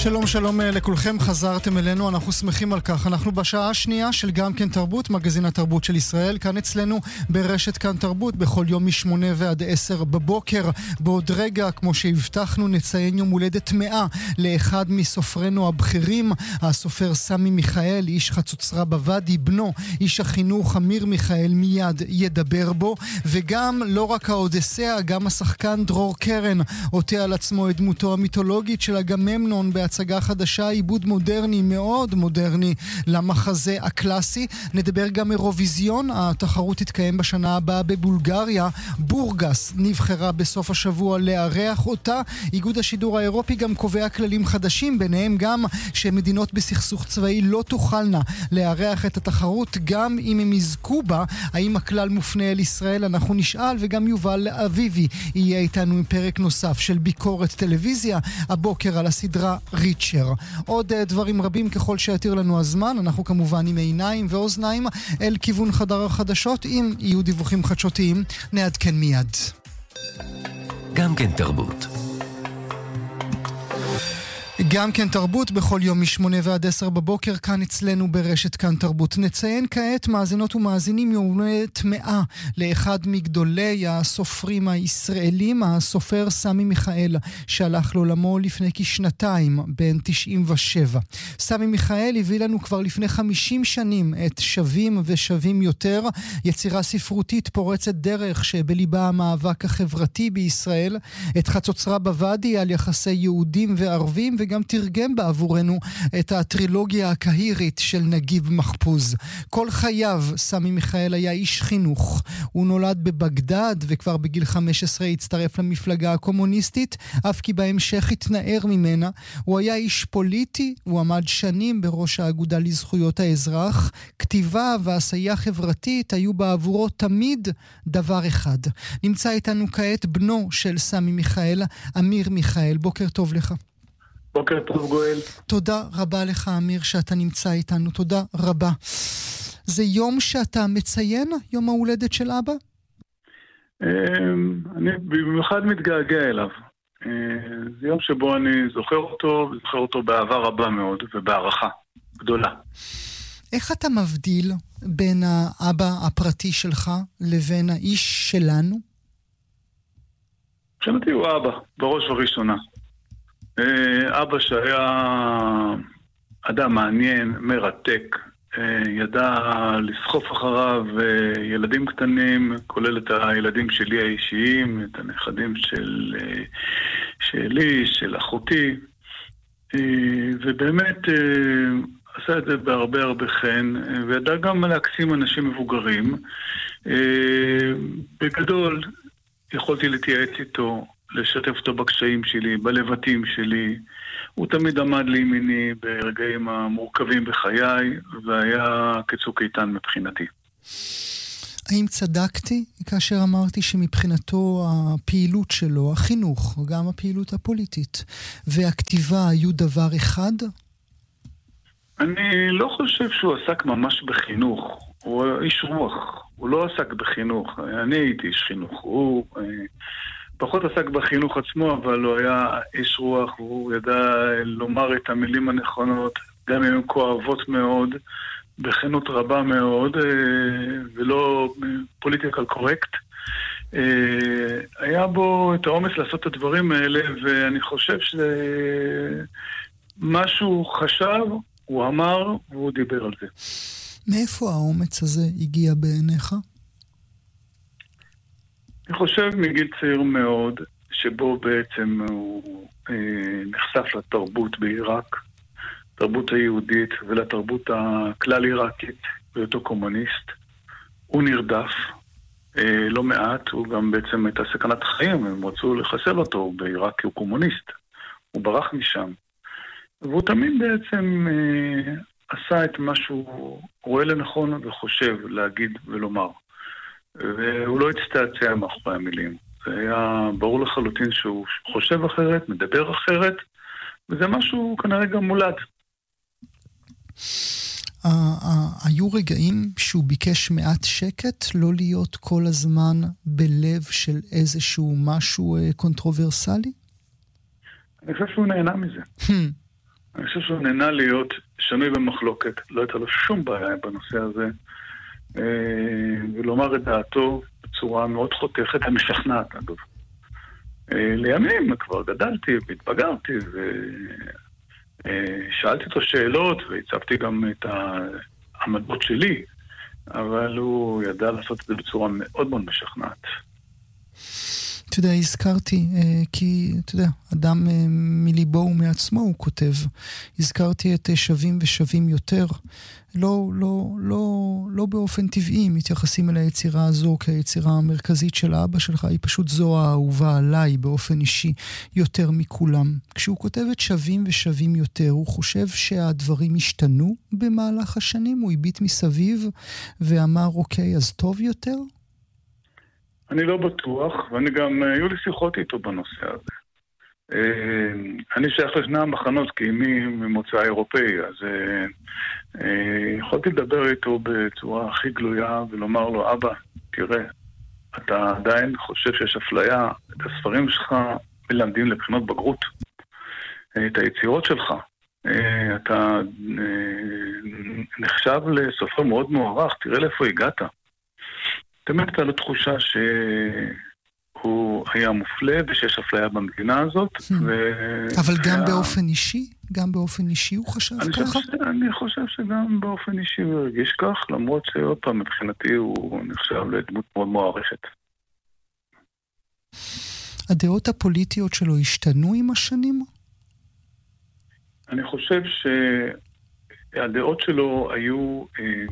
שלום שלום לכולכם, חזרתם אלינו, אנחנו שמחים על כך. אנחנו בשעה השנייה של גם כן תרבות, מגזין התרבות של ישראל, כאן אצלנו ברשת כאן תרבות, בכל יום מ8 ועד 10 בבוקר. בעוד רגע, כמו שהבטחנו, נציין יום הולדת 100 לאחד מסופרנו הבכירים, הסופר סמי מיכאל, איש חצוצרה בוואדי, בנו, איש החינוך אמיר מיכאל מיד ידבר בו, וגם לא רק האודיסאה, גם השחקן דרור קרן עוטה על עצמו את דמותו המיתולוגית של אגממנון בהצגה חדשה, עיבוד מודרני, מאוד מודרני למחזה הקלאסי. נדבר גם אירוויזיון, התחרות תתקיים בשנה הבאה בבולגריה, בורגס נבחרה בסוף השבוע לארח אותה. איגוד השידור האירופי גם קובע כללים חדשים, ביניהם גם שמדינות בסכסוך צבאי לא תוכלנה לארח את התחרות גם אם הם יזכו בה. האם הכלל מופנה אל ישראל? אנחנו נשאל, וגם יובל אביבי יהיה איתנו עם פרק נוסף של ביקורת טלוויזיה הבוקר על הסדרה ריצ'ר. עוד דברים רבים ככל שיתיר לנו הזמן. אנחנו כמובן עם עיניים ואוזניים אל כיוון חדר החדשות. אם יהיו דיווחים חדשותיים נעדכן מיד. גם כן תרבות. גם כן תרבות בכל יום מ8 ועד 10 בבוקר, כאן אצלנו ברשת כאן תרבות. נציין כעת, מאזינות ומאזינים, יום הולדת 100 לאחד מגדולי הסופרים הישראלים, הסופר סמי מיכאל, שהלך לעולמו לפני כשנתיים, בן 97. סמי מיכאל הביא לנו כבר לפני 50 שנים את שווים ושווים יותר, יצירה ספרותית פורצת דרך שבליבה המאבק החברתי בישראל, את חצוצרה בוואדי על יחסי יהודים וערבים, וגם תרגם בעבורנו את הטרילוגיה הקהירית של נגיב מחפוז. כל חייו סמי מיכאל היה איש חינוך. הוא נולד בבגדד וכבר בגיל 15 הצטרף למפלגה הקומוניסטית, אף כי בהמשך התנער ממנה. הוא היה איש פוליטי, הוא עמד שנים בראש האגודה לזכויות האזרח. כתיבה ועשייה חברתית היו בעבורו תמיד דבר אחד. נמצא איתנו כעת בנו של סמי מיכאל, אמיר מיכאל. בוקר טוב לך. בוקר טוב גואל. תודה רבה לך אמיר שאתה נמצא איתנו, תודה רבה. זה יום שאתה מציין, יום ההולדת של אבא? אני במיוחד מתגעגע אליו. זה יום שבו אני זוכר אותו באהבה רבה מאוד ובהערכה גדולה. איך אתה מבדיל בין האבא הפרטי שלך לבין האיש שלנו? מבחינתי הוא אבא, בראש וראשונה. אבא שהיה אדם מעניין, מרתק, ידע לסחוף אחריו ילדים קטנים, כולל את הילדים שלי האישיים, את הנכדים שלי, של אחותי, ובאמת עשה את זה בהרבה חן, וידע גם להקסים אנשים מבוגרים. בגדול יכולתי להתייעץ איתו, לשתף אותו בקשיים שלי, בלבטים שלי. הוא תמיד עמד לימיני ברגעים המורכבים בחיי, והיה כצוק איתן מבחינתי. האם צדקתי כאשר אמרתי שמבחינתו הפעילות שלו, החינוך, גם הפעילות הפוליטית והכתיבה היו דבר אחד? אני לא חושב שהוא עסק ממש בחינוך. הוא איש רוח. הוא לא עסק בחינוך. אני הייתי איש חינוך. הוא פחות עסק בחינוך עצמו, אבל הוא היה איש רוח, והוא ידע לומר את המילים הנכונות, גם אם הן כואבות מאוד, בכנות רבה מאוד, ולא פוליטיקל קורקט. היה בו את האומץ לעשות את הדברים האלה, ואני חושב שמשהו חשב, הוא אמר, והוא דיבר על זה. מאיפה האומץ הזה הגיע בעיניך? אני חושב מגיל צעיר מאוד, שבו בעצם הוא נחשף לתרבות בעיראק, תרבות היהודית ולתרבות הכלל עיראקית, בהיותו קומוניסט. הוא נרדף לא מעט, הוא גם בעצם את הסכנת החיים, הם רצו לחסל אותו בעיראק כי הוא קומוניסט, הוא ברח משם. והוא תמיד בעצם עשה את מה שהוא רואה לנכון וחושב להגיד ולומר. והוא לא הצטעצע מאחורי המילים. זה היה ברור לחלוטין שהוא חושב אחרת, מדבר אחרת, וזה משהו כנראה גם מולד. היו רגעים שהוא ביקש מעט שקט, לא להיות כל הזמן בלב של איזשהו משהו קונטרוברסלי? אני חושב שהוא נהנה מזה. אני חושב שהוא נהנה להיות שנוי במחלוקת, לא הייתה לו שום בעיה בנושא הזה, ולומר את דעתו בצורה מאוד חותכת ומשכנעת, אגב. לימים כבר גדלתי והתבגרתי ושאלתי אותו שאלות והצבתי גם את העמדות שלי, אבל הוא ידע לעשות את זה בצורה מאוד מאוד משכנעת. אתה יודע, הזכרתי, כי אתה יודע, אדם מליבו ומעצמו הוא כותב, הזכרתי את שווים ושווים יותר, לא באופן טבעי מתייחסים אל היצירה הזו כיצירה המרכזית של האבא שלך, היא פשוט זו האהובה עליי באופן אישי יותר מכולם. כשהוא כותב את שווים ושווים יותר, הוא חושב שהדברים השתנו במהלך השנים, הוא הביט מסביב ואמר אוקיי, אז טוב יותר? אני לא בטוח, ואני גם, היו לי שיחות איתו בנושא הזה. אני שייך לשני המחנות, כי אמי ממוצא אירופאי, אז יכולתי לדבר איתו בצורה הכי גלויה ולומר לו, אבא, תראה, אתה עדיין חושב שיש אפליה, את הספרים שלך מלמדים לבחינות בגרות, את היצירות שלך, אתה נחשב לסופר מאוד מוערך, תראה לאיפה הגעת. תמיד הייתה לו תחושה שהוא היה מופלה ושיש אפליה במדינה הזאת. אבל גם באופן אישי? גם באופן אישי הוא חשב ככה? אני חושב שגם באופן אישי הוא הרגיש כך, למרות שעוד פעם מבחינתי הוא נחשב לדמות מאוד מוערכת. הדעות הפוליטיות שלו השתנו עם השנים? אני חושב שהדעות שלו היו...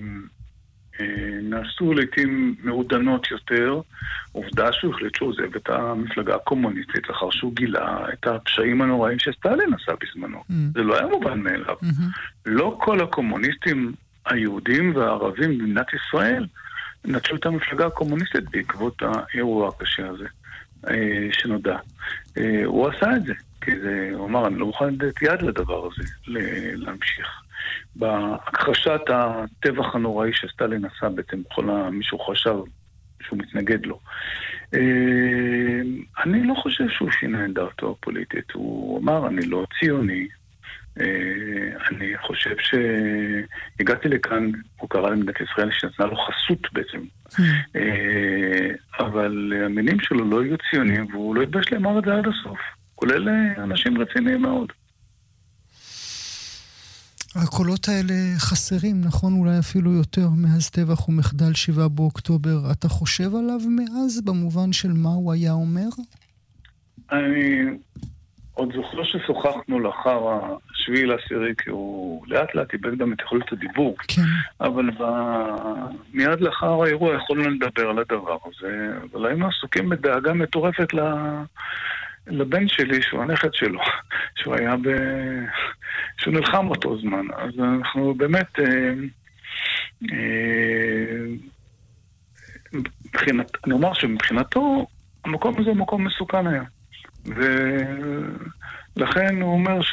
נעשו לעתים מעודנות יותר. עובדה שהוא החליט שהוא עוזב את המפלגה הקומוניסטית לאחר שהוא גילה את הפשעים הנוראים שסטלין עשה בזמנו. זה לא היה מובן מאליו. לא כל הקומוניסטים היהודים והערבים במדינת ישראל נטשו את המפלגה הקומוניסטית בעקבות האירוע הקשה הזה שנודע. הוא עשה את זה, כי הוא אמר, אני לא מוכן לתת יד לדבר הזה, להמשיך. בהכחשת הטבח הנוראי שסטלין עשה בעצם בכל מישהו חשב שהוא מתנגד לו. אני לא חושב שהוא שינה את דעתו הפוליטית. הוא אמר, אני לא ציוני. אני חושב שהגעתי לכאן, הוא קרא למדינת ישראל שנתנה לו חסות בעצם. אבל המינים שלו לא היו ציונים, והוא לא התבייש לומר את זה עד הסוף. כולל אנשים רציניים מאוד. הקולות האלה חסרים, נכון? אולי אפילו יותר מאז טבח ומחדל 7 באוקטובר. אתה חושב עליו מאז במובן של מה הוא היה אומר? אני עוד זוכר ששוחחנו לאחר 7/10, כי הוא לאט לאט איבד גם את יכולת הדיבור. כן. אבל מיד לאחר האירוע יכולנו לדבר על הדבר הזה. אבל היינו עסוקים בדאגה מטורפת לבן שלי, שהוא הנכד שלו, שהוא היה שהוא נלחם אותו זמן. אז אנחנו באמת אני אומר שמבחינתו המקום הזה הוא מקום מסוכן היה. ולכן הוא אומר